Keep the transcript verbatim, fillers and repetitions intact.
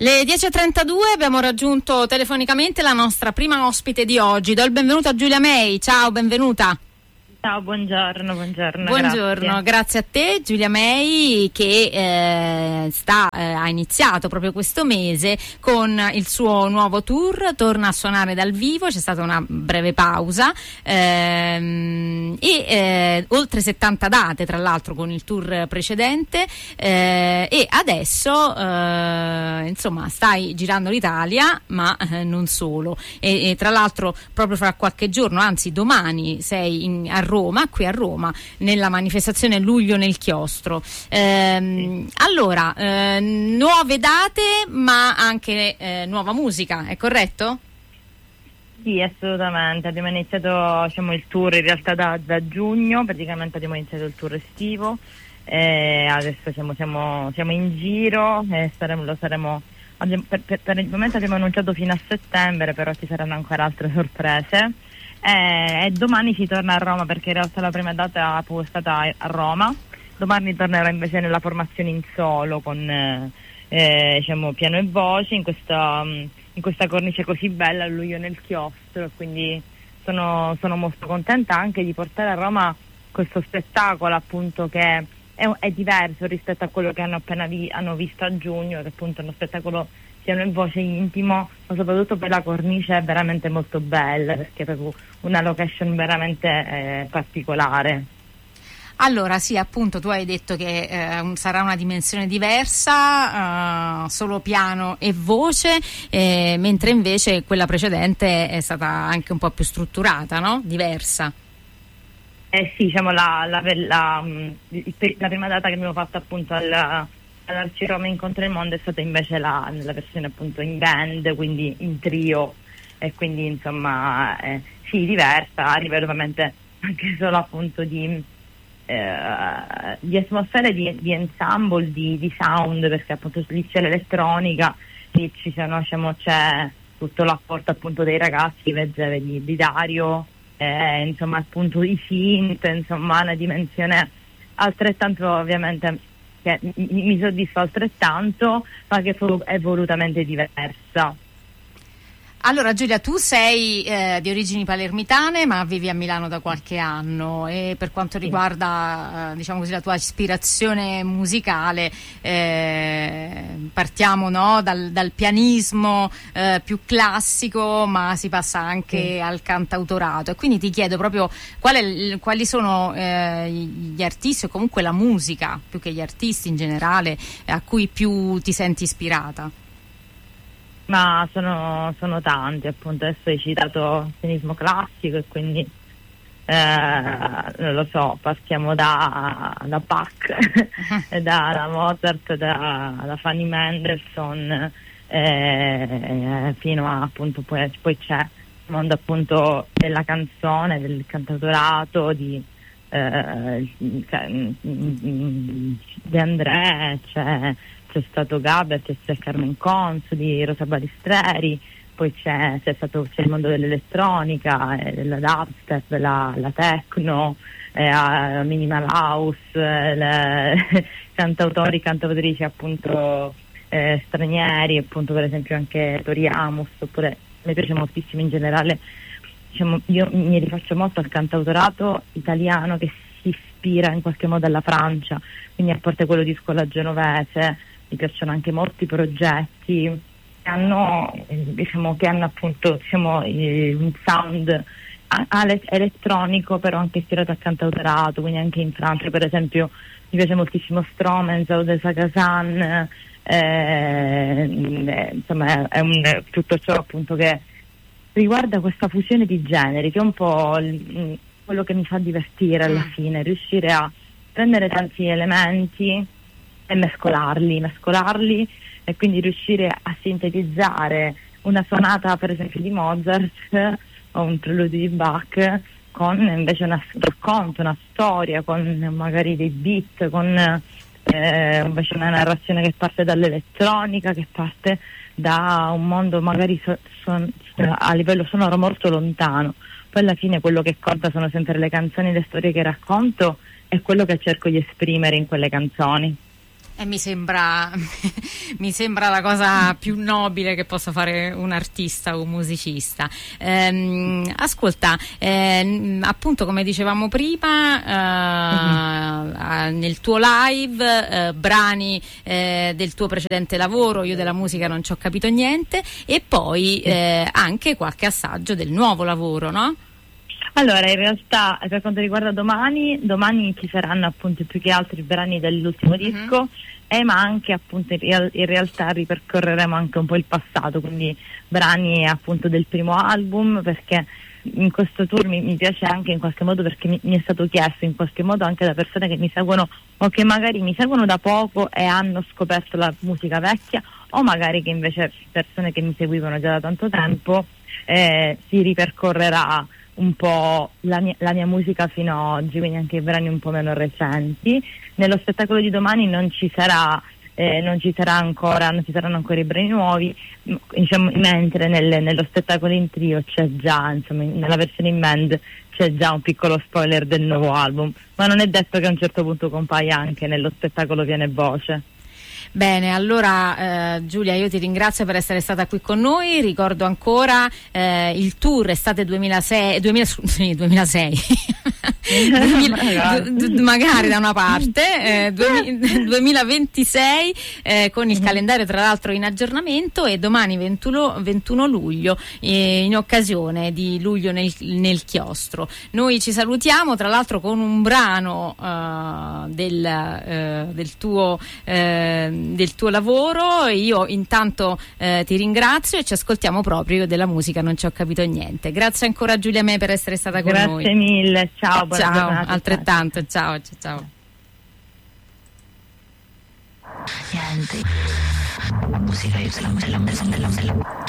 Le dieci e trentadue abbiamo raggiunto telefonicamente la nostra prima ospite di oggi. Do il benvenuto a Giulia May. Ciao, benvenuta. Ciao, buongiorno, buongiorno. Buongiorno, grazie, grazie a te Giulia May che eh, sta, eh, ha iniziato proprio questo mese con il suo nuovo tour, torna a suonare dal vivo, c'è stata una breve pausa ehm, e eh, oltre settanta date tra l'altro con il tour precedente eh, e adesso eh, insomma stai girando l'Italia ma eh, non solo e, e tra l'altro proprio fra qualche giorno, anzi domani sei in, a Roma, qui a Roma, nella manifestazione Luglio nel Chiostro. Ehm, allora, eh, nuove date, ma anche eh, nuova musica, è corretto? Sì, assolutamente. Abbiamo iniziato diciamo, il tour in realtà da, da giugno, praticamente abbiamo iniziato il tour estivo. Eh, adesso siamo, siamo, siamo in giro e saremo, lo saremo. Abbiamo, per, per, per il momento abbiamo annunciato fino a settembre, però ci saranno ancora altre sorprese. Eh, e domani si torna a Roma perché in realtà la prima data è stata a Roma. Domani tornerò invece nella formazione in solo con eh, diciamo piano e voce in questa, in questa cornice così bella, Luglio nel Chiostro, quindi sono, sono molto contenta anche di portare a Roma questo spettacolo appunto che è, è diverso rispetto a quello che hanno appena vi, hanno visto a giugno, che appunto è uno spettacolo piano e voce intimo, ma soprattutto per la cornice è veramente molto bella perché è proprio una location veramente eh, particolare. Allora sì, appunto tu hai detto che eh, sarà una dimensione diversa, uh, solo piano e voce, eh, mentre invece quella precedente è stata anche un po' più strutturata, no? Diversa. Eh sì, diciamo la, la, la, la prima data che abbiamo fatto appunto al all'Arci Roma Incontra il Mondo è stata invece la, la versione appunto in band, quindi in trio, e quindi insomma eh, sì, diversa a livello ovviamente anche solo appunto di, eh, di atmosfere, di, di ensemble, di, di sound, perché appunto lì c'è l'elettronica, lì ci sono, diciamo, c'è tutto l'apporto appunto dei ragazzi, di, di Dario, eh, insomma appunto i synth, insomma una dimensione altrettanto ovviamente che mi soddisfa altrettanto, ma che è volutamente diversa. Allora Giulia, tu sei eh, di origini palermitane ma vivi a Milano da qualche anno e per quanto riguarda eh, diciamo così la tua ispirazione musicale eh, partiamo no, dal, dal pianismo eh, più classico ma si passa anche sì. al cantautorato e quindi ti chiedo proprio qual è, quali sono eh, gli artisti o comunque la musica più che gli artisti in generale a cui più ti senti ispirata. Ma sono, sono tanti, appunto adesso hai citato il pianismo classico e quindi eh, non lo so, partiamo da, da Bach, da, da Mozart, da, da Fanny Mendelssohn eh, fino a appunto poi, poi c'è il mondo appunto della canzone, del cantautorato, di eh, De André, c'è c'è stato Gaber, c'è, c'è Carmen Consoli, di Rosa Balistreri, poi c'è, c'è stato c'è il mondo dell'elettronica, eh, della dubstep, la, la techno, eh, la minimal house, eh, le cantautori, cantautrici appunto eh, stranieri, appunto per esempio anche Tori Amos, oppure mi piace moltissimo in generale, diciamo, io mi rifaccio molto al cantautorato italiano che si ispira in qualche modo alla Francia, quindi a parte quello di Scuola Genovese. Mi piacciono anche molti progetti che hanno, diciamo, che hanno appunto diciamo, un sound elettronico però anche ispirato al cantautorato, quindi anche in Francia per esempio mi piace moltissimo Stromae, Odessa Kazan, eh, insomma è un, tutto ciò appunto che riguarda questa fusione di generi che è un po' il, quello che mi fa divertire alla fine, riuscire a prendere tanti elementi e mescolarli, mescolarli e quindi riuscire a sintetizzare una sonata per esempio di Mozart o un preludio di Bach con invece una racconto, una storia, con magari dei beat, con eh, invece una narrazione che parte dall'elettronica, che parte da un mondo magari so, son, a livello sonoro molto lontano. Poi alla fine quello che conta sono sempre le canzoni e le storie che racconto e quello che cerco di esprimere in quelle canzoni. E mi sembra, mi sembra la cosa più nobile che possa fare un artista o un musicista. Ehm, ascolta, ehm, appunto come dicevamo prima, eh, mm-hmm. nel tuo live eh, brani eh, del tuo precedente lavoro, Io della musica non ci ho capito niente, e poi eh, anche qualche assaggio del nuovo lavoro, no? Allora, in realtà per quanto riguarda domani, domani ci saranno appunto più che altro i brani dell'ultimo mm-hmm. disco, eh, ma anche appunto in, real- in realtà ripercorreremo anche un po' il passato, quindi brani appunto del primo album, perché in questo tour mi, mi piace anche in qualche modo perché mi, mi è stato chiesto in qualche modo anche da persone che mi seguono o che magari mi seguono da poco e hanno scoperto la musica vecchia, o magari che invece persone che mi seguivano già da tanto tempo, eh, si ripercorrerà un po' la mia, la mia musica fino ad oggi, quindi anche i brani un po' meno recenti. Nello spettacolo di domani non ci sarà eh, non ci sarà ancora non ci saranno ancora i brani nuovi, diciamo, mentre nel, nello spettacolo in trio c'è già, insomma, nella versione in band c'è già un piccolo spoiler del nuovo album, ma non è detto che a un certo punto compaia anche nello spettacolo Viene Voce. Bene, allora eh, Giulia, io ti ringrazio per essere stata qui con noi. Ricordo ancora eh, il tour estate duemilasei, duemila, sì, duemilasei. duemila, d- d- magari da una parte eh, duemilaventisei eh, con il calendario tra l'altro in aggiornamento, e domani ventuno, ventuno luglio eh, in occasione di Luglio nel, nel chiostro. Noi ci salutiamo tra l'altro con un brano uh, del, uh, del tuo uh, del tuo lavoro. Io intanto uh, ti ringrazio e ci ascoltiamo proprio Io della musica non ci ho capito niente. Grazie ancora Giulia May per essere stata con Grazie noi. Grazie mille, ciao. Ciao, giornata, altrettanto, ciao, ciao, ciao. Niente. La musica, io se la, se la, se la, se la